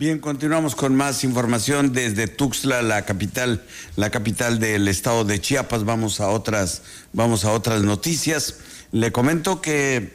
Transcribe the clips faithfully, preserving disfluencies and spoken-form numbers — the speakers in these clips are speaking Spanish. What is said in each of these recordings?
Bien, continuamos con más información desde Tuxtla, la capital, la capital del estado de Chiapas. Vamos a otras, vamos a otras noticias. Le comento que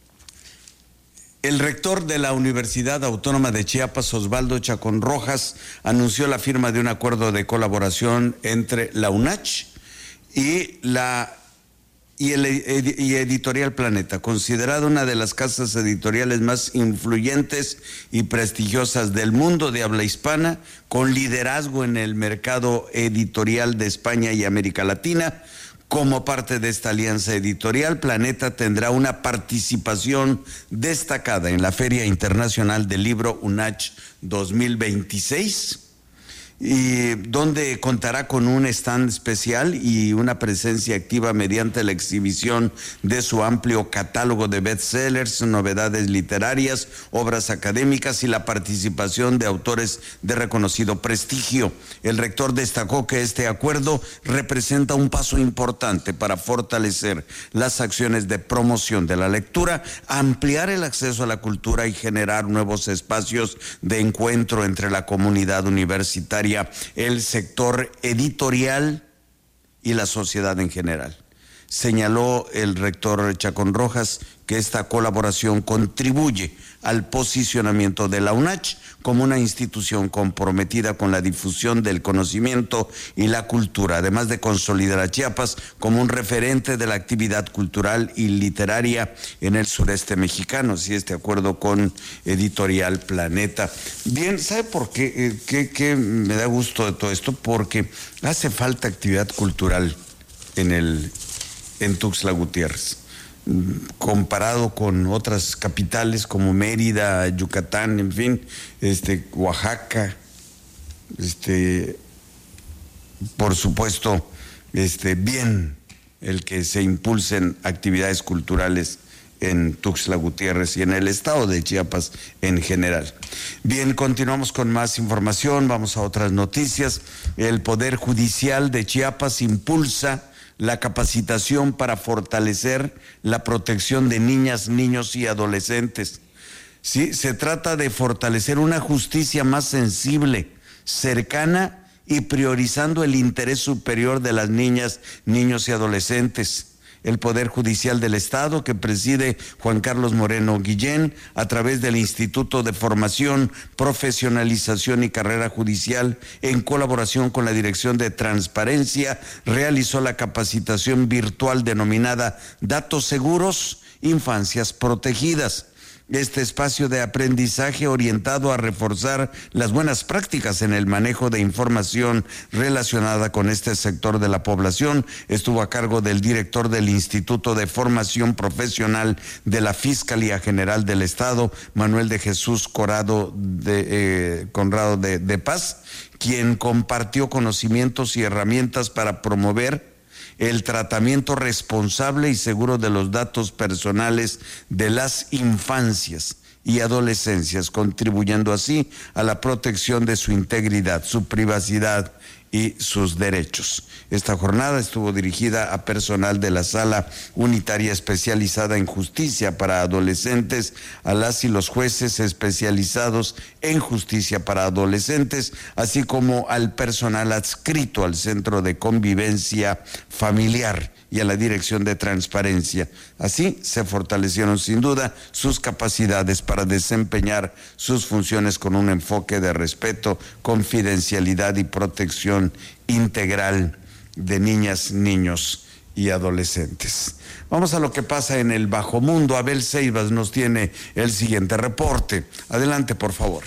el rector de la Universidad Autónoma de Chiapas, Osvaldo Chacón Rojas, anunció la firma de un acuerdo de colaboración entre la UNACH y la y el y Editorial Planeta, considerada una de las casas editoriales más influyentes y prestigiosas del mundo de habla hispana, con liderazgo en el mercado editorial de España y América Latina. Como parte de esta alianza editorial, Planeta tendrá una participación destacada en la Feria Internacional del Libro UNACH dos mil veintiséis, y donde contará con un stand especial y una presencia activa mediante la exhibición de su amplio catálogo de bestsellers, novedades literarias, obras académicas y la participación de autores de reconocido prestigio. El rector destacó que este acuerdo representa un paso importante para fortalecer las acciones de promoción de la lectura, ampliar el acceso a la cultura y generar nuevos espacios de encuentro entre la comunidad universitaria, el sector editorial y la sociedad en general. Señaló el rector Chacón Rojas que esta colaboración contribuye al posicionamiento de la UNACH como una institución comprometida con la difusión del conocimiento y la cultura, además de consolidar a Chiapas como un referente de la actividad cultural y literaria en el sureste mexicano. Así este acuerdo con Editorial Planeta. Bien, ¿sabe por qué? Eh, qué, qué me da gusto de todo esto? Porque hace falta actividad cultural en el en Tuxtla Gutiérrez, comparado con otras capitales como Mérida, Yucatán, en fin, este, Oaxaca, este, por supuesto, este, bien el que se impulsen actividades culturales en Tuxtla Gutiérrez y en el estado de Chiapas en general. Bien, continuamos con más información, vamos a otras noticias. El Poder Judicial de Chiapas impulsa la capacitación para fortalecer la protección de niñas, niños y adolescentes. Sí, se trata de fortalecer una justicia más sensible, cercana y priorizando el interés superior de las niñas, niños y adolescentes. El Poder Judicial del Estado, que preside Juan Carlos Moreno Guillén, a través del Instituto de Formación, Profesionalización y Carrera Judicial, en colaboración con la Dirección de Transparencia, realizó la capacitación virtual denominada Datos Seguros, Infancias Protegidas. Este espacio de aprendizaje orientado a reforzar las buenas prácticas en el manejo de información relacionada con este sector de la población estuvo a cargo del director del Instituto de Formación Profesional de la Fiscalía General del Estado, Manuel de Jesús Corrado de, eh, Conrado de, de Paz, quien compartió conocimientos y herramientas para promover el tratamiento responsable y seguro de los datos personales de las infancias y adolescencias, contribuyendo así a la protección de su integridad, su privacidad y sus derechos. Esta jornada estuvo dirigida a personal de la Sala Unitaria Especializada en Justicia para Adolescentes, a las y los jueces especializados en justicia para adolescentes, así como al personal adscrito al Centro de Convivencia Familiar y a la Dirección de Transparencia. Así se fortalecieron sin duda sus capacidades para desempeñar sus funciones con un enfoque de respeto, confidencialidad y protección integral de niñas, niños y adolescentes. Vamos a lo que pasa en el bajo mundo. Abel Ceibas nos tiene el siguiente reporte. Adelante, por favor.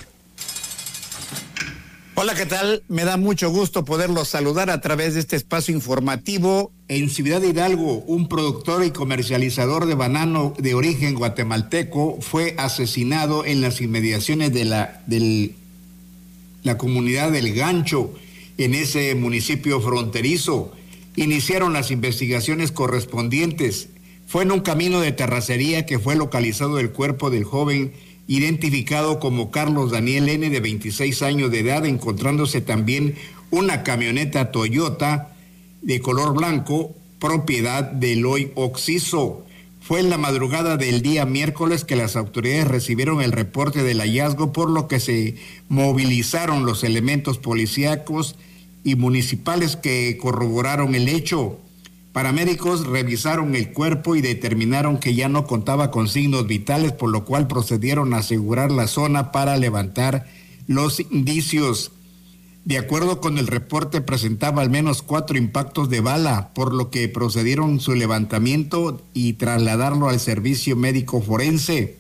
Hola, ¿qué tal? Me da mucho gusto poderlos saludar a través de este espacio informativo. En Ciudad Hidalgo, un productor y comercializador de banano de origen guatemalteco fue asesinado en las inmediaciones de la, de la comunidad del Gancho, en ese municipio fronterizo. Iniciaron las investigaciones correspondientes. Fue en un camino de terracería que fue localizado el cuerpo del joven identificado como Carlos Daniel N., de veintiséis años de edad, encontrándose también una camioneta Toyota de color blanco, propiedad de Eloy Oxiso. Fue en la madrugada del día miércoles que las autoridades recibieron el reporte del hallazgo, por lo que se movilizaron los elementos policíacos y municipales que corroboraron el hecho. Paramédicos revisaron el cuerpo y determinaron que ya no contaba con signos vitales, por lo cual procedieron a asegurar la zona para levantar los indicios. De acuerdo con el reporte, presentaba al menos cuatro impactos de bala, por lo que procedieron su levantamiento y trasladarlo al servicio médico forense,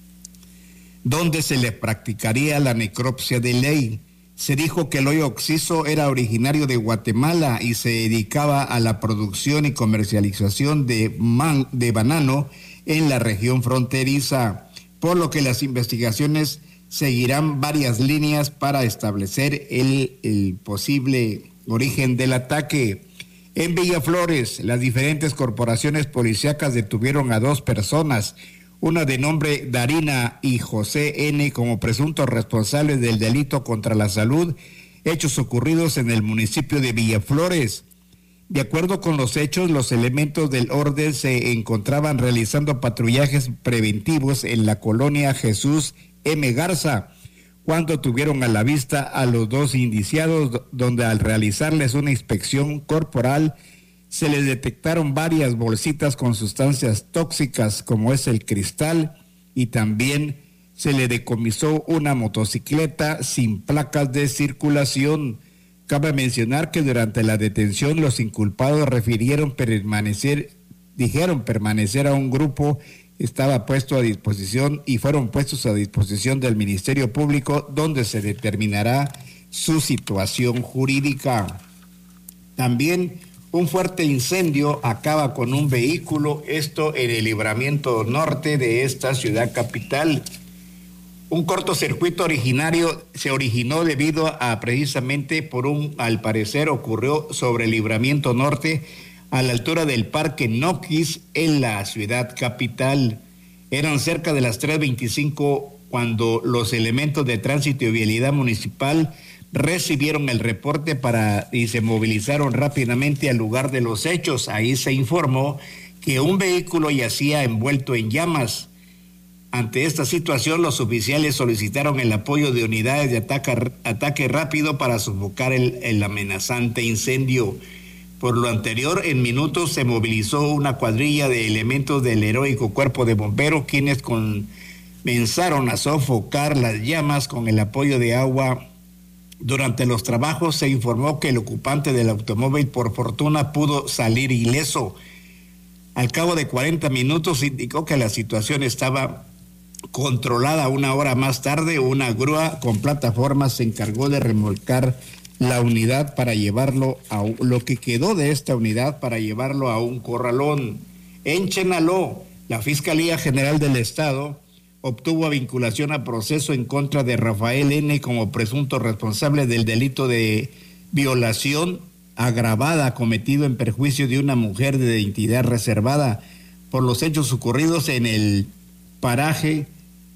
donde se le practicaría la necropsia de ley. Se dijo que el hoyo occiso era originario de Guatemala y se dedicaba a la producción y comercialización de, man, de banano en la región fronteriza, por lo que las investigaciones seguirán varias líneas para establecer el, el posible origen del ataque. En Villaflores, las diferentes corporaciones policíacas detuvieron a dos personas, una de nombre Darina y José N., como presuntos responsables del delito contra la salud, hechos ocurridos en el municipio de Villaflores. De acuerdo con los hechos, los elementos del orden se encontraban realizando patrullajes preventivos en la colonia Jesús M. Garza, cuando tuvieron a la vista a los dos indiciados, donde al realizarles una inspección corporal se les detectaron varias bolsitas con sustancias tóxicas, como es el cristal, y también se le decomisó una motocicleta sin placas de circulación. Cabe mencionar que durante la detención los inculpados refirieron permanecer, dijeron permanecer a un grupo. Estaba puesto a disposición y fueron puestos a disposición del Ministerio Público, donde se determinará su situación jurídica. También un fuerte incendio acaba con un vehículo, esto en el libramiento norte de esta ciudad capital. Un cortocircuito originario se originó debido a precisamente por un, al parecer ocurrió sobre el libramiento norte, a la altura del Parque Noquis en la ciudad capital. Eran cerca de las tres veinticinco cuando los elementos de tránsito y vialidad municipal recibieron el reporte para y se movilizaron rápidamente al lugar de los hechos. Ahí se informó que un vehículo yacía envuelto en llamas. Ante esta situación, los oficiales solicitaron el apoyo de unidades de ataque, ataque rápido para sofocar el, el amenazante incendio. Por lo anterior, en minutos se movilizó una cuadrilla de elementos del heroico cuerpo de bomberos, quienes comenzaron a sofocar las llamas con el apoyo de agua. Durante los trabajos se informó que el ocupante del automóvil, por fortuna, pudo salir ileso. Al cabo de cuarenta minutos indicó que la situación estaba controlada. Una hora más tarde, una grúa con plataformas se encargó de remolcar la unidad para llevarlo a lo que quedó de esta unidad para llevarlo a un corralón. En Chenaló, la Fiscalía General del Estado obtuvo vinculación a proceso en contra de Rafael N. como presunto responsable del delito de violación agravada cometido en perjuicio de una mujer de identidad reservada por los hechos ocurridos en el paraje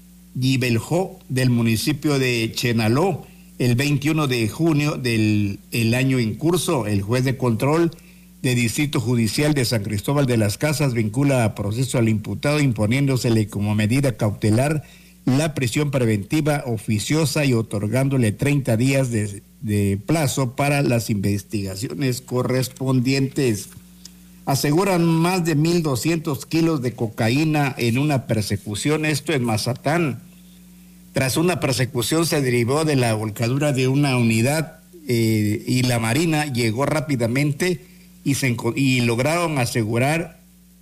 Gibeljó del municipio de Chenaló. El veintiuno de junio del el año en curso, el juez de control de Distrito Judicial de San Cristóbal de las Casas vincula a proceso al imputado, imponiéndosele como medida cautelar la prisión preventiva oficiosa y otorgándole treinta días de, de plazo para las investigaciones correspondientes. Aseguran más de mil doscientos kilos de cocaína en una persecución, esto en Mazatán. Tras una persecución se derivó de la volcadura de una unidad eh, y la Marina llegó rápidamente y, se, y lograron asegurar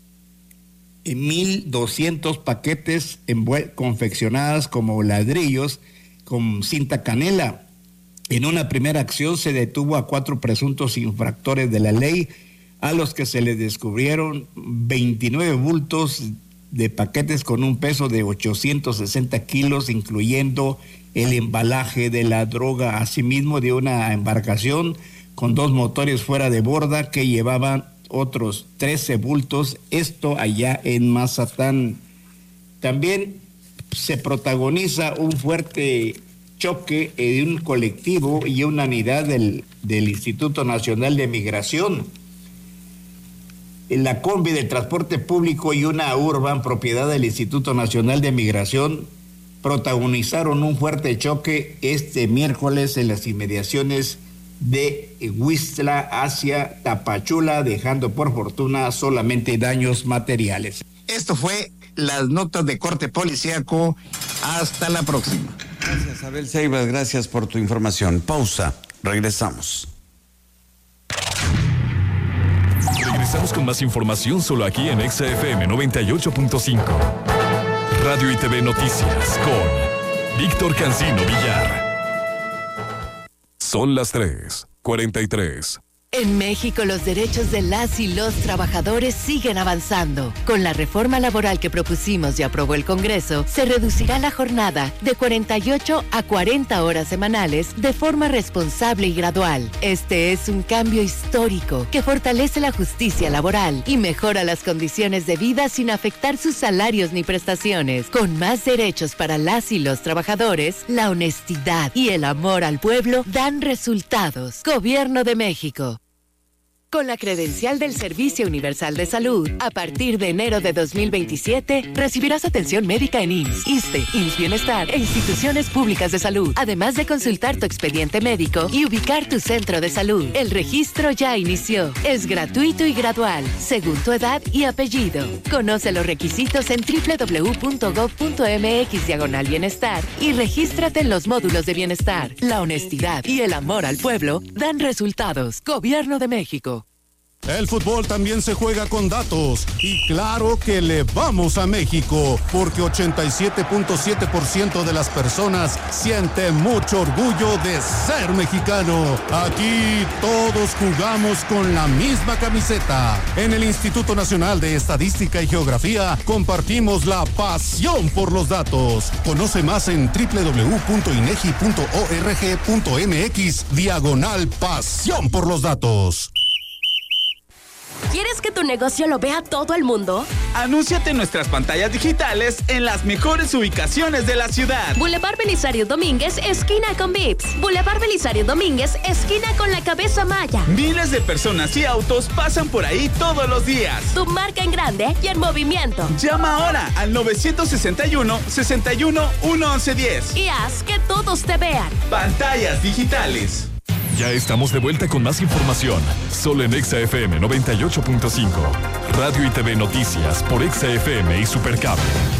mil doscientos paquetes confeccionadas como ladrillos con cinta canela. En una primera acción se detuvo a cuatro presuntos infractores de la ley, a los que se les descubrieron veintinueve bultos de paquetes con un peso de ochocientos sesenta kilos, incluyendo el embalaje de la droga, asimismo de una embarcación con dos motores fuera de borda que llevaban otros trece bultos, esto allá en Mazatán. También se protagoniza un fuerte choque de un colectivo y una unidad del, del Instituto Nacional de Migración. la combi del transporte público y una Urban, propiedad del Instituto Nacional de Migración, protagonizaron un fuerte choque este miércoles en las inmediaciones de Huixtla hacia Tapachula, dejando por fortuna solamente daños materiales. Esto fue las notas de corte policíaco. Hasta la próxima. Gracias, Abel Ceibas, gracias por tu información. Pausa, regresamos. Regresamos con más información solo aquí en Exa F M noventa y ocho punto cinco. Radio y T V Noticias con Víctor Cancino Villar. Son las tres cuarenta y tres. En México, los derechos de las y los trabajadores siguen avanzando. Con la reforma laboral que propusimos y aprobó el Congreso, se reducirá la jornada de cuarenta y ocho a cuarenta horas semanales de forma responsable y gradual. Este es un cambio histórico que fortalece la justicia laboral y mejora las condiciones de vida sin afectar sus salarios ni prestaciones. Con más derechos para las y los trabajadores, la honestidad y el amor al pueblo dan resultados. Gobierno de México. Con la credencial del Servicio Universal de Salud, a partir de enero de dos mil veintisiete, recibirás atención médica en I M S S, ISSSTE, I M S S Bienestar e instituciones públicas de salud, además de consultar tu expediente médico y ubicar tu centro de salud. El registro ya inició. Es gratuito y gradual, según tu edad y apellido. Conoce los requisitos en doble u doble u doble u punto gob punto eme equis diagonal bienestar y regístrate en los módulos de bienestar. La honestidad y el amor al pueblo dan resultados. Gobierno de México. El fútbol también se juega con datos y claro que le vamos a México porque ochenta y siete punto siete por ciento de las personas siente mucho orgullo de ser mexicano. Aquí todos jugamos con la misma camiseta. En el Instituto Nacional de Estadística y Geografía compartimos la pasión por los datos. Conoce más en doble u doble u doble u punto inegi punto org punto mx diagonal pasión por los datos. ¿Quieres que tu negocio lo vea todo el mundo? Anúnciate en nuestras pantallas digitales en las mejores ubicaciones de la ciudad. Boulevard Belisario Domínguez, esquina con Vips. Boulevard Belisario Domínguez, esquina con la Cabeza Maya. Miles de personas y autos pasan por ahí todos los días. Tu marca en grande y en movimiento. Llama ahora al nueve seis uno, seis uno, uno once diez. Y haz que todos te vean. Pantallas digitales. Ya estamos de vuelta con más información, solo en Exa F M noventa y ocho punto cinco. Radio y T V Noticias por Exa F M y Supercable.